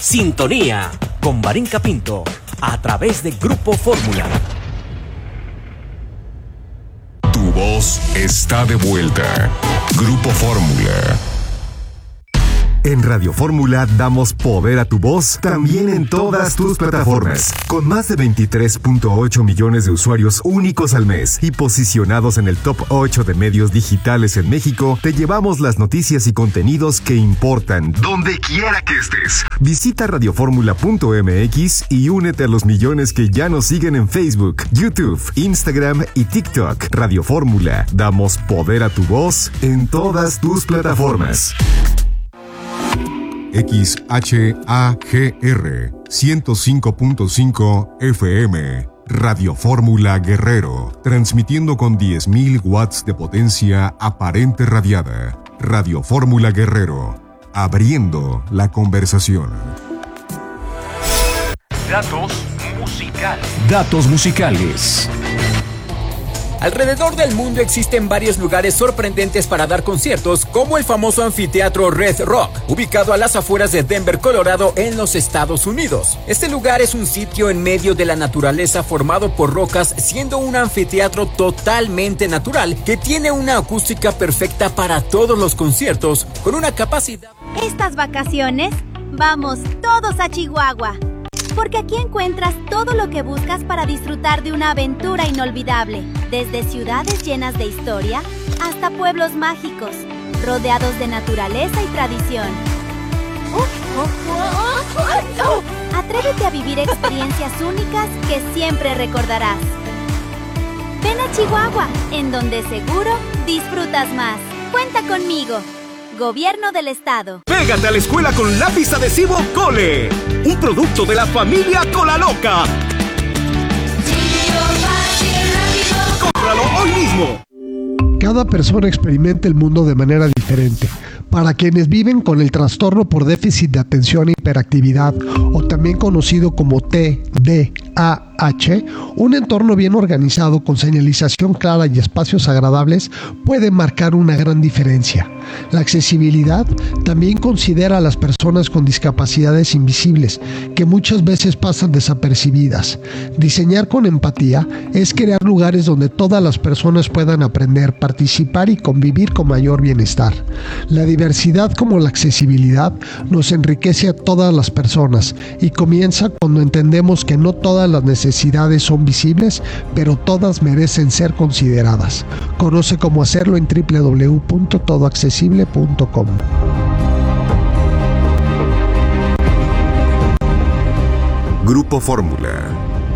Sintonía con Marín Pinto a través de Grupo Fórmula. Tu voz está de vuelta. Grupo Fórmula. En Radio Fórmula damos poder a tu voz también en todas tus plataformas. Con más de 23.8 millones de usuarios únicos al mes y posicionados en el top 8 de medios digitales en México, te llevamos las noticias y contenidos que importan, donde quiera que estés. Visita radioformula.mx y únete a los millones que ya nos siguen en Facebook, YouTube, Instagram y TikTok. Radio Fórmula, damos poder a tu voz en todas tus plataformas. XHAGR 105.5 FM Radio Fórmula Guerrero, transmitiendo con 10.000 watts de potencia aparente radiada. Radio Fórmula Guerrero, abriendo la conversación. Datos musicales. Datos musicales. Alrededor del mundo existen varios lugares sorprendentes para dar conciertos, como el famoso anfiteatro Red Rock, ubicado a las afueras de Denver, Colorado, en los Estados Unidos. Este lugar es un sitio en medio de la naturaleza formado por rocas, siendo un anfiteatro totalmente natural que tiene una acústica perfecta para todos los conciertos, con una capacidad... Estas vacaciones, vamos todos a Chihuahua, porque aquí encuentras todo lo que buscas para disfrutar de una aventura inolvidable, desde ciudades llenas de historia hasta pueblos mágicos, rodeados de naturaleza y tradición. Atrévete a vivir experiencias únicas que siempre recordarás. Ven a Chihuahua, en donde seguro disfrutas más. Cuenta conmigo. Gobierno del Estado. Pégate a la escuela con lápiz adhesivo Cole, un producto de la familia Colaloca. ¡Cómpralo hoy mismo! Cada persona experimenta el mundo de manera diferente. Para quienes viven con el trastorno por déficit de atención e hiperactividad, o también conocido como TDAH, un entorno bien organizado con señalización clara y espacios agradables puede marcar una gran diferencia. La accesibilidad también considera a las personas con discapacidades invisibles, que muchas veces pasan desapercibidas. Diseñar con empatía es crear lugares donde todas las personas puedan aprender, participar y convivir con mayor bienestar. La diversidad como la accesibilidad nos enriquece a todas las personas y comienza cuando entendemos que no todas las necesidades son visibles, pero todas merecen ser consideradas. Conoce cómo hacerlo en www.todoaccesible.com. Grupo Fórmula.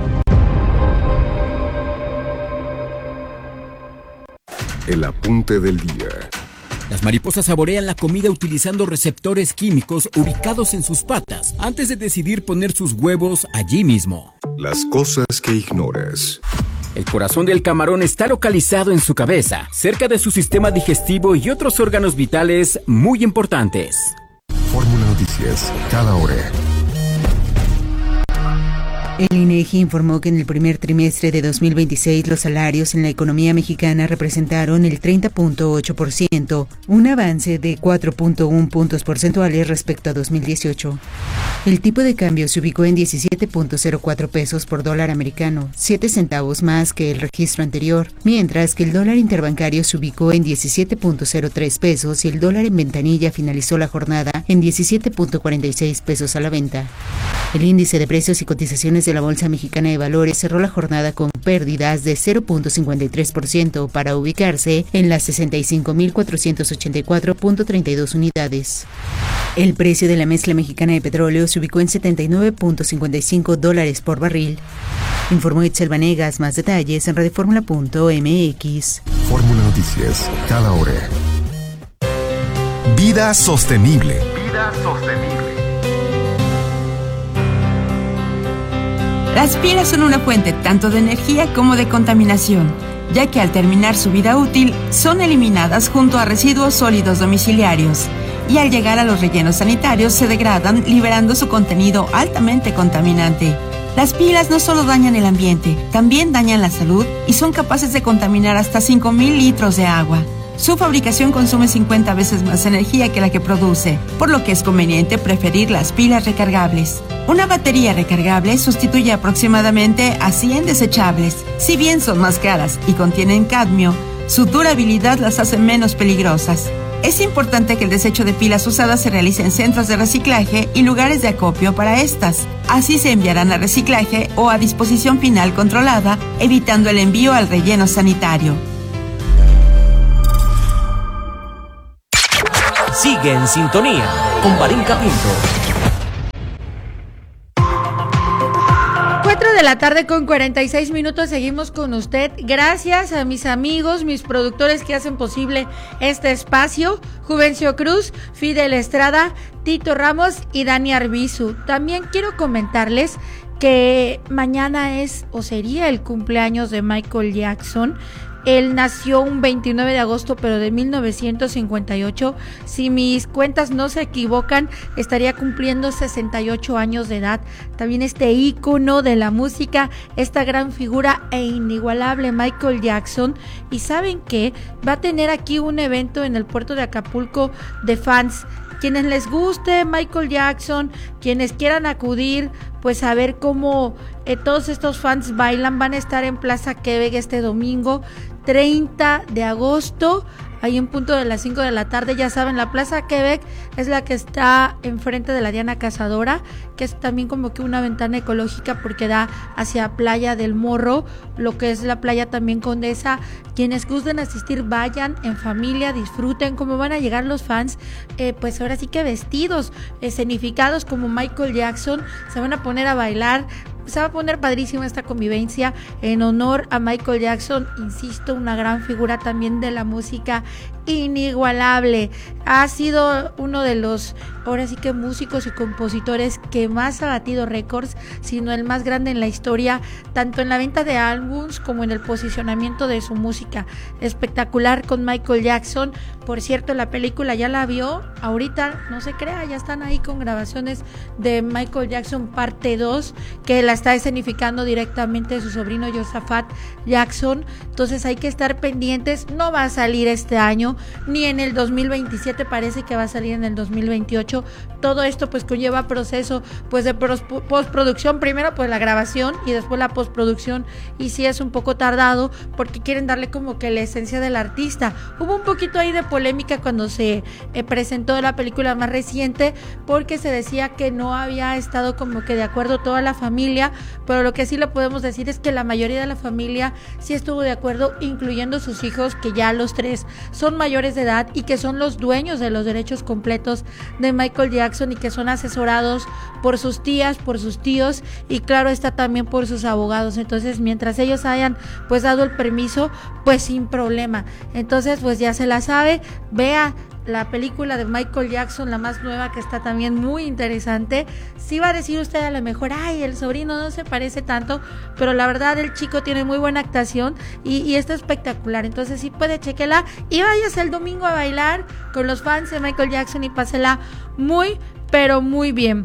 El apunte del día. Las mariposas saborean la comida utilizando receptores químicos ubicados en sus patas antes de decidir poner sus huevos allí mismo. Las cosas que ignoras. El corazón del camarón está localizado en su cabeza, cerca de su sistema digestivo y otros órganos vitales muy importantes. Fórmula Noticias, cada hora. El INEGI informó que en el primer trimestre de 2026 los salarios en la economía mexicana representaron el 30.8%, un avance de 4.1 puntos porcentuales respecto a 2018. El tipo de cambio se ubicó en 17.04 pesos por dólar americano, 7 centavos más que el registro anterior, mientras que el dólar interbancario se ubicó en 17.03 pesos y el dólar en ventanilla finalizó la jornada en 17.46 pesos a la venta. El índice de precios y cotizaciones de la Bolsa Mexicana de Valores cerró la jornada con pérdidas de 0.53% para ubicarse en las 65.484.32 unidades. El precio de la mezcla mexicana de petróleo se ubicó en $79.55 por barril. Informó Itzel Vanegas. Más detalles en radioformula.mx. Fórmula Noticias, cada hora. Vida sostenible. Vida sostenible. Las pilas son una fuente tanto de energía como de contaminación, ya que al terminar su vida útil son eliminadas junto a residuos sólidos domiciliarios y al llegar a los rellenos sanitarios se degradan liberando su contenido altamente contaminante. Las pilas no solo dañan el ambiente, también dañan la salud y son capaces de contaminar hasta 5,000 litros de agua. Su fabricación consume 50 veces más energía que la que produce, por lo que es conveniente preferir las pilas recargables. Una batería recargable sustituye aproximadamente a 100 desechables. Si bien son más caras y contienen cadmio, su durabilidad las hace menos peligrosas. Es importante que el desecho de pilas usadas se realice en centros de reciclaje y lugares de acopio para estas. Así se enviarán a reciclaje o a disposición final controlada, evitando el envío al relleno sanitario. Sigue en sintonía con Varinka Pinto. 4 de la tarde con 46 minutos, seguimos con usted. Gracias a mis amigos, mis productores que hacen posible este espacio: Juvencio Cruz, Fidel Estrada, Tito Ramos y Dani Arbizu. También quiero comentarles que mañana es o sería el cumpleaños de Michael Jackson. Él nació un 29 de agosto, pero de 1958. Si mis cuentas no se equivocan, estaría cumpliendo 68 años de edad. También este ícono de la música, esta gran figura e inigualable Michael Jackson. Y ¿saben qué? Va a tener aquí un evento en el puerto de Acapulco de fans. Quienes les guste Michael Jackson, quienes quieran acudir, pues a ver cómo todos estos fans bailan, van a estar en Plaza Quebec este domingo 30 de agosto, ahí en punto de las 5 de la tarde. Ya saben, la Plaza Quebec es la que está enfrente de la Diana Cazadora, que es también como que una ventana ecológica porque da hacia Playa del Morro, lo que es la Playa también Condesa. Quienes gusten asistir, vayan en familia, disfruten cómo van a llegar los fans, pues ahora sí que vestidos, escenificados como Michael Jackson, se van a poner a bailar. Se va a poner padrísima esta convivencia en honor a Michael Jackson, insisto, una gran figura también de la música, inigualable. Ha sido uno de los, ahora sí que músicos y compositores que más ha batido récords, sino el más grande en la historia, tanto en la venta de álbums como en el posicionamiento de su música. Espectacular con Michael Jackson. Por cierto, la película ya la vio, ahorita no se crea, ya están ahí con grabaciones de Michael Jackson parte 2, que la está escenificando directamente su sobrino Josaphat Jackson. Entonces hay que estar pendientes. No va a salir este año, ni en el 2027, parece que va a salir en el 2028. Todo esto pues conlleva proceso pues de postproducción, primero pues la grabación y después la postproducción, y sí es un poco tardado porque quieren darle como que la esencia del artista. Hubo un poquito ahí de polémica cuando se presentó la película más reciente, porque se decía que no había estado como que de acuerdo toda la familia, pero lo que sí le podemos decir es que la mayoría de la familia sí estuvo de acuerdo, incluyendo sus hijos, que ya los 3 son mayores de edad y que son los dueños de los derechos completos de Michael Jackson y que son asesorados por sus tías, por sus tíos y claro está también por sus abogados. Entonces mientras ellos hayan pues dado el permiso, pues sin problema. Entonces pues ya se la sabe, vea la película de Michael Jackson, la más nueva, que está también muy interesante. Sí va a decir usted a lo mejor, ay, el sobrino no se parece tanto, pero la verdad el chico tiene muy buena actuación y está espectacular. Entonces sí puede, chequela y váyase el domingo a bailar con los fans de Michael Jackson y pásela muy, pero muy bien.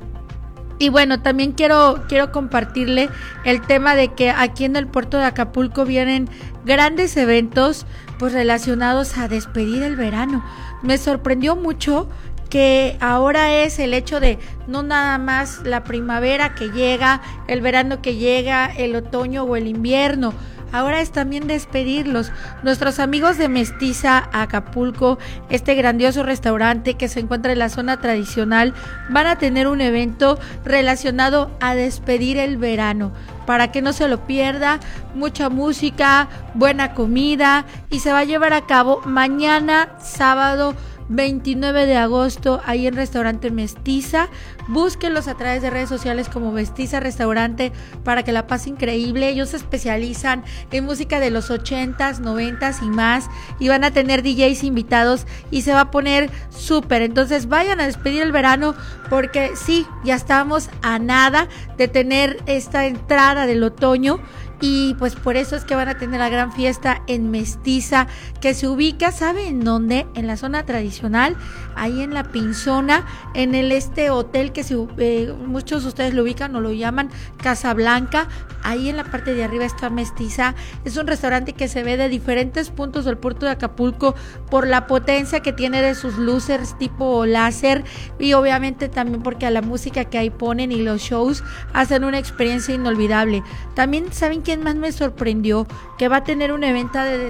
Y bueno, también quiero compartirle el tema de que aquí en el puerto de Acapulco vienen grandes eventos pues relacionados a despedir el verano. Me sorprendió mucho que ahora es el hecho de no nada más la primavera que llega, el verano que llega, el otoño o el invierno. Ahora es también despedirlos. Nuestros amigos de Mestiza Acapulco, este grandioso restaurante que se encuentra en la zona tradicional, van a tener un evento relacionado a despedir el verano. Para que no se lo pierda, mucha música, buena comida, y se va a llevar a cabo mañana, sábado 29 de agosto, ahí en Restaurante Mestiza. Búsquenlos a través de redes sociales como Mestiza Restaurante para que la pase increíble. Ellos se especializan en música de los 80s, 90s y más, y van a tener DJs invitados y se va a poner súper. Entonces vayan a despedir el verano porque sí, ya estamos a nada de tener esta entrada del otoño. Y pues por eso es que van a tener la gran fiesta en Mestiza, que se ubica, ¿sabe en dónde? En la zona tradicional, ahí en la Pinzona, en el hotel que si muchos de ustedes lo ubican o lo llaman Casablanca, ahí en la parte de arriba está Mestiza. Es un restaurante que se ve de diferentes puntos del puerto de Acapulco por la potencia que tiene de sus luces tipo láser, y obviamente también porque a la música que ahí ponen y los shows hacen una experiencia inolvidable. También, ¿saben quién más me sorprendió? Que va a tener una venta de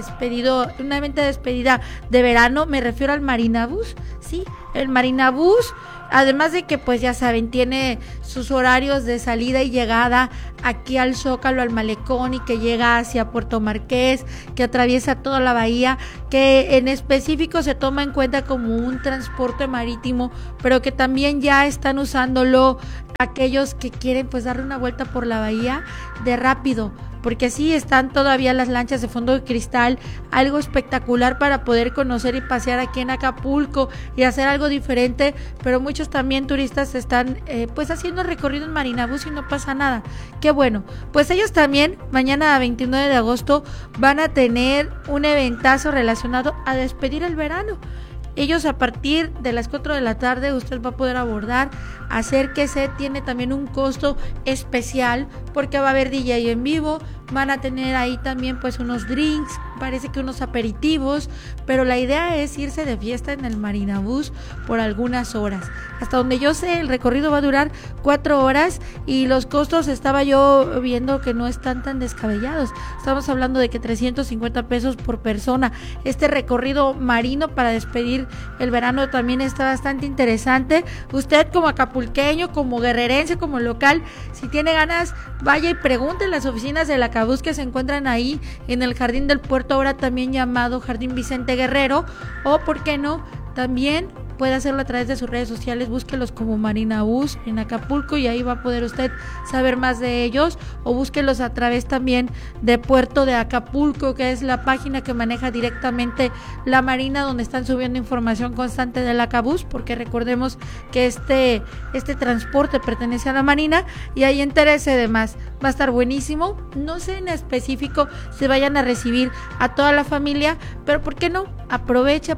despedida de verano. Me refiero al Marinabús, sí, el Marinabús. Además de que, pues ya saben, tiene sus horarios de salida y llegada aquí al Zócalo, al Malecón, y que llega hacia Puerto Marqués, que atraviesa toda la bahía, que en específico se toma en cuenta como un transporte marítimo, pero que también ya están usándolo aquellos que quieren pues darle una vuelta por la bahía de rápido, porque sí están todavía las lanchas de fondo de cristal, algo espectacular para poder conocer y pasear aquí en Acapulco y hacer algo diferente, pero muchos también turistas están pues haciendo recorrido en Marinabús y no pasa nada. Qué bueno, pues ellos también mañana 29 de agosto van a tener un eventazo relacionado a despedir el verano. Ellos a partir de las 4 de la tarde usted va a poder abordar, acérquese, tiene también un costo especial porque va a haber DJ en vivo, van a tener ahí también pues unos drinks, parece que unos aperitivos, pero la idea es irse de fiesta en el Marinabús por algunas horas. Hasta donde yo sé, el recorrido va a durar 4 horas y los costos estaba yo viendo que no están tan descabellados. Estamos hablando de que 350 pesos por persona. Este recorrido marino para despedir el verano también está bastante interesante. Usted como acapulqueño, como guerrerense, como local, si tiene ganas, vaya y pregunte en las oficinas de la Acabús que se encuentran ahí en el Jardín del Puerto, ahora también llamado Jardín Vicente Guerrero, o por qué no, también puede hacerlo a través de sus redes sociales, búsquelos como Marinabús en Acapulco y ahí va a poder usted saber más de ellos, o búsquelos a través también de Puerto de Acapulco, que es la página que maneja directamente la Marina, donde están subiendo información constante del Acabús, porque recordemos que este transporte pertenece a la Marina, y ahí entérese de más. Va a estar buenísimo, no sé en específico si vayan a recibir a toda la familia, pero ¿por qué no? Aproveche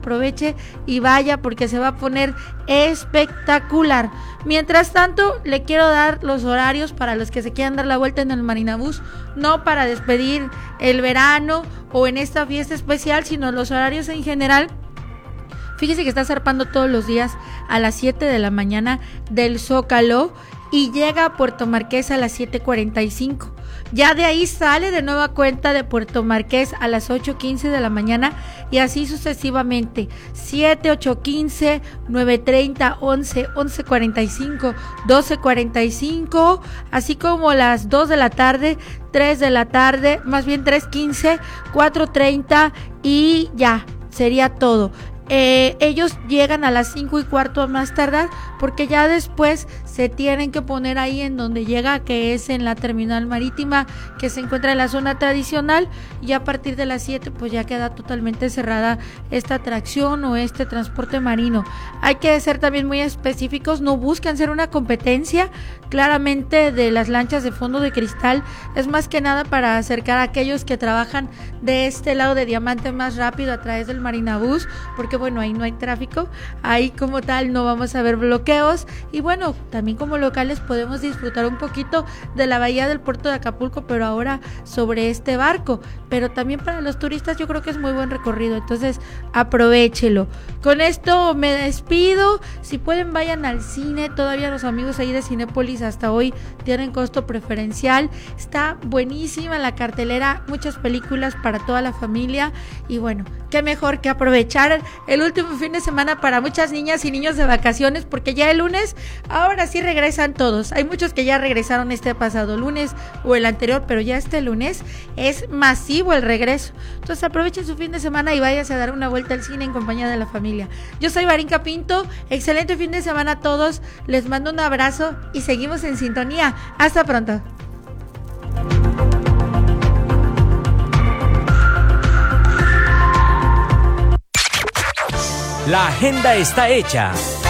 y vaya, porque se va a poner espectacular. Mientras tanto, le quiero dar los horarios para los que se quieran dar la vuelta en el Marinabús, no para despedir el verano o en esta fiesta especial, sino los horarios en general. Fíjese que está zarpando todos los días a las 7 de la mañana del Zócalo y llega a Puerto Marqués a las 7:45. Ya de ahí sale de nueva cuenta de Puerto Marqués a las 8:15 de la mañana y así sucesivamente. 7, 8:15, 9:30, 11, 11:45, 12:45, así como las 2 de la tarde, 3 de la tarde, más bien 3:15, 4:30 y ya, sería todo. Ellos llegan a las 5:15 a más tardar, porque ya después se tienen que poner ahí en donde llega, que es en la terminal marítima que se encuentra en la zona tradicional, y a partir de las 7 pues ya queda totalmente cerrada esta atracción o este transporte marino. Hay que ser también muy específicos, no buscan ser una competencia claramente de las lanchas de fondo de cristal, es más que nada para acercar a aquellos que trabajan de este lado de Diamante más rápido a través del Marinabús, porque bueno, ahí no hay tráfico, ahí como tal no vamos a ver bloqueos, y bueno, también como locales podemos disfrutar un poquito de la bahía del puerto de Acapulco, pero ahora sobre este barco. Pero también para los turistas yo creo que es muy buen recorrido, entonces aprovéchelo. Con esto me despido. Si pueden, vayan al cine, todavía los amigos ahí de Cinépolis hasta hoy tienen costo preferencial, está buenísima la cartelera, muchas películas para toda la familia, y bueno, qué mejor que aprovechar el último fin de semana para muchas niñas y niños de vacaciones, porque ya el lunes, ahora sí regresan todos. Hay muchos que ya regresaron este pasado lunes o el anterior, pero ya este lunes es masivo el regreso. Entonces aprovechen su fin de semana y váyanse a dar una vuelta al cine en compañía de la familia. Yo soy Barinka Pinto, excelente fin de semana a todos, les mando un abrazo y seguimos en sintonía. Hasta pronto. La agenda está hecha.